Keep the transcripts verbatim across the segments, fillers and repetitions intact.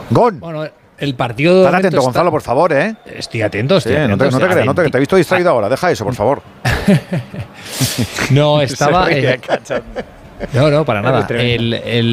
Gon. Bueno, el partido. Estás atento, está... Gonzalo, por favor, ¿eh? Estoy atento, estoy sí, atento. No te, no te creas, no te, te he visto distraído ahora. Deja eso, por favor. No, estaba. Eh, no, no, para nada. El,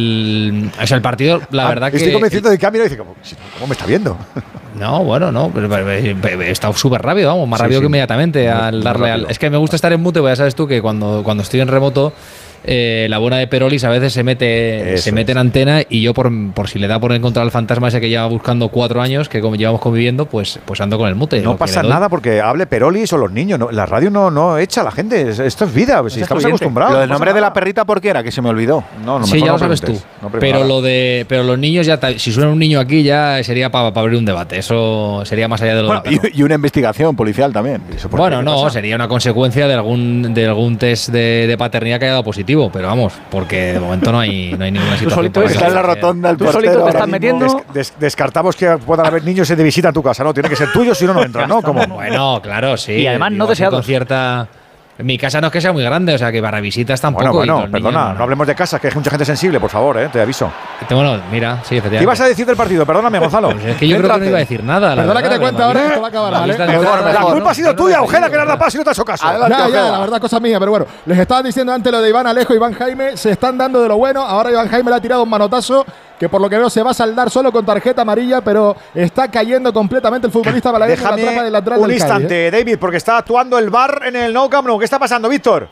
el, o sea, el partido, la ah, verdad estoy que. Estoy convencido de que Camilo dice, ¿cómo, ¿cómo me está viendo? No, bueno, no. He estado súper rápido, vamos, más sí, rápido sí. que inmediatamente al muy, darle muy al. Es que me gusta estar en mute, porque ya sabes tú que cuando, cuando estoy en remoto. Eh, la buena de Perolis a veces se mete Eso se mete es. en antena y yo por, por si le da por encontrar al fantasma ese que lleva buscando cuatro años que como llevamos conviviendo pues pues ando con el mute. No pasa nada porque hable Perolis o los niños, no, la radio no, no echa a la gente, esto es vida, si estamos acostumbrados. Lo del nombre de la perrita, ¿por qué era? Que se me olvidó. No, no, sí, ya no lo sabes tú. No pero lo de pero los niños ya si suena un niño aquí ya sería para pa abrir un debate, eso sería más allá de lo bueno, de y, y una investigación policial también. Bueno, no, pasa? sería una consecuencia de algún de algún test de, de paternidad que haya dado positivo, pero vamos, porque de momento no hay, no hay ninguna situación. Tú solito está en la rotonda, el tú solito te estás metiendo. Des, des, descartamos que puedan haber niños de visita a tu casa, ¿no? Tiene que ser tuyo, si no, no entran, ¿no? Como, bueno, claro, sí. Y además no deseados. Con cierta. Mi casa no es que sea muy grande, o sea que para visitas tampoco. Bueno, bueno, y perdona, niños, no, no hablemos de casas, que hay mucha gente sensible, por favor, ¿eh? Te aviso. Bueno, mira, sí, efectivamente. ¿Qué ibas a decir del partido? Perdóname, Gonzalo. Pues es que yo creo que no iba a decir nada. Perdona verdad, que te cuento ahora, esto va a acabar, ¿vale? La, mejor, la culpa ha sido tuya, Ojeda, que le has dado paso y no te has hecho caso. Ya, ya, la verdad, cosa mía, pero bueno. Les estaba diciendo antes lo de Iván Alejo y Iván Jaime, se están dando de lo bueno. Ahora Iván Jaime le ha tirado un manotazo que por lo que veo se va a saldar solo con tarjeta amarilla, pero está cayendo completamente el futbolista balagueño en la trampa del lateral un del instante, Cádiz, ¿eh? David, porque está actuando el V A R en el Nou Camp Nou. ¿Qué está pasando, Víctor?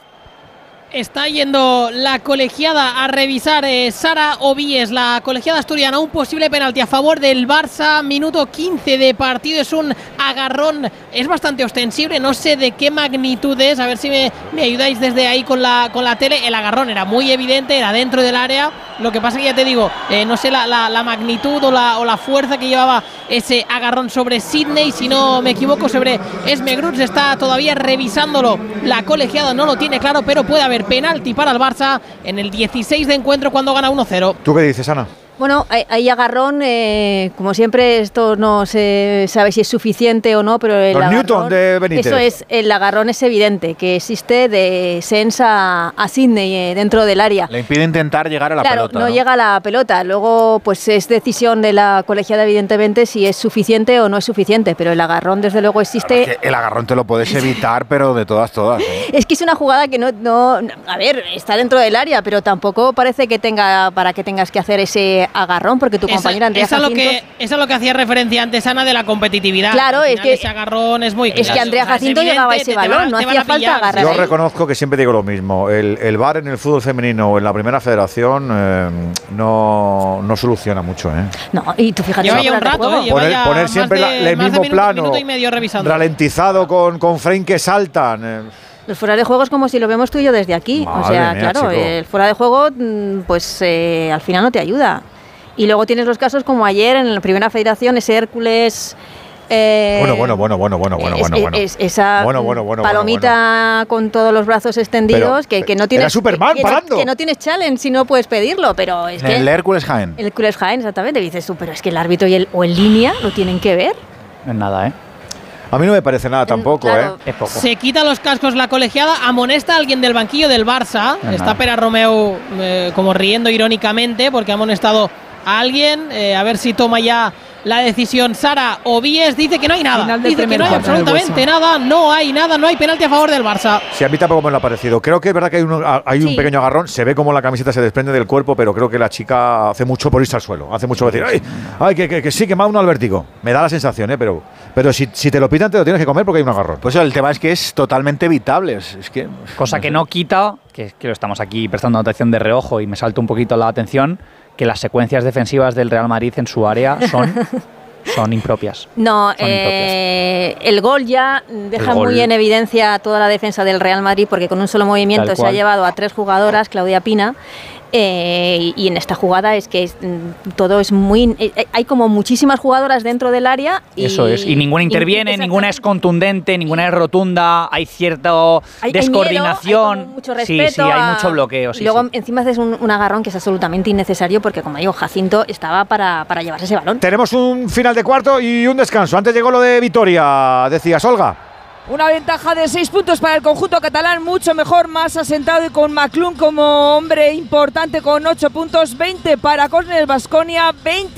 Está yendo la colegiada a revisar eh, Sara Ovíes, la colegiada asturiana, un posible penalti a favor del Barça, minuto quince de partido, es un agarrón, es bastante ostensible, no sé de qué magnitud es, a ver si me, me ayudáis desde ahí con la, con la tele. El agarrón era muy evidente, era dentro del área, lo que pasa que ya te digo, eh, no sé la, la, la magnitud o la, o la fuerza que llevaba ese agarrón sobre Sidney, si no me equivoco, sobre Esme Gruts, está todavía revisándolo, la colegiada no lo tiene claro, pero puede haber penalti para el Barça en el dieciséis de encuentro cuando gana uno cero. ¿Tú qué dices, Ana? Bueno, hay, hay agarrón, eh, como siempre esto no se sabe si es suficiente o no, pero el Los agarrón, Newton de Benítez. Eso es, el agarrón es evidente, que existe de Sens a, a Sidney eh, dentro del área. Le impide intentar llegar a la claro, pelota. No, no llega a la pelota, luego pues es decisión de la colegiada evidentemente si es suficiente o no es suficiente, pero el agarrón desde luego existe. Claro, es que el agarrón te lo puedes evitar, pero de todas, todas. ¿eh? Es que es una jugada que no, no, a ver, está dentro del área, pero tampoco parece que tenga para que tengas que hacer ese agarrón, porque tu esa, compañera Andrea esa Jacinto… Lo que, esa es lo que hacía referencia antes, Ana, de la competitividad. Claro, es que… ese agarrón es muy… Es que Andrea Jacinto o sea, llegaba a ese balón, van, no hacía falta agarrar. Yo ahí. reconozco que siempre digo lo mismo. El, el V A R en el fútbol femenino o en la primera federación eh, no, no soluciona mucho. ¿eh? No, y tú fíjate… Lleva ya un rato, ¿eh? Poner, poner siempre de, la, el mismo minuto, plano, minuto y medio ralentizado con, con frame que saltan… Eh. Los fuera de juego es como si lo vemos tú y yo desde aquí. Madre o sea, mía, claro, chico. el fuera de juego pues eh, al final no te ayuda. Y luego tienes los casos como ayer en la primera federación, ese Hércules… Eh, bueno, bueno, bueno, bueno, bueno, bueno, es, bueno, bueno. Es, esa bueno, bueno, bueno, palomita bueno, bueno. con todos los brazos extendidos, pero, que, que no tienes… Era Superman que, parando. Que no tienes challenge si no puedes pedirlo, pero es en que… El Hércules Jaén. El Hércules Jaén, exactamente. Dices tú, pero es que el árbitro y el, o en línea lo tienen que ver. No es nada, ¿eh? A mí no me parece nada tampoco, claro. ¿eh? Es poco. Se quita los cascos la colegiada, amonesta a alguien del banquillo del Barça. No, Está nada. Pera Romeu eh, como riendo irónicamente porque ha amonestado a alguien. Eh, a ver si toma ya la decisión Sara Ovíes. Dice que no hay nada. Final del Dice que primer no hay cuarto del absolutamente Barça. nada. No hay nada. No hay penalti a favor del Barça. Sí, a mí tampoco me lo ha parecido. Creo que es verdad que hay, uno, hay un Sí. pequeño agarrón. Se ve como la camiseta se desprende del cuerpo, pero creo que la chica hace mucho por irse al suelo. Hace mucho por decir, ay, ay que, que, que sí, que me ha uno al vértigo. Me da la sensación, ¿eh? Pero, pero si, si te lo pitan, te lo tienes que comer porque hay un agarrón. Pues el tema es que es totalmente evitable. Es, es que, Cosa no que sé. no quita, que, que lo estamos aquí prestando atención de reojo y me salta un poquito la atención, que las secuencias defensivas del Real Madrid en su área son, son impropias. No, Son eh, el gol ya deja El gol. muy en evidencia toda la defensa del Real Madrid porque con un solo movimiento Tal se cual. ha llevado a tres jugadoras, Claudia Pina. Eh, y, y en esta jugada es que es, mm, todo es muy… Eh, hay como muchísimas jugadoras dentro del área. Y, Eso es. Y ninguna interviene, y- ninguna es contundente, ninguna es rotunda, hay cierta Hay- hay descoordinación. miedo, hay como mucho sí, respeto sí, hay a- mucho bloqueo. Sí, y luego sí. encima haces un, un agarrón que es absolutamente innecesario porque, como digo, Jacinto estaba para, para llevarse ese balón. Tenemos un final de cuarto y un descanso. Antes llegó lo de Vitoria, decías, Olga. Una ventaja de seis puntos para el conjunto catalán, mucho mejor, más asentado y con Maclún como hombre importante con ocho puntos, veinte para Cornell Baskonia, veinte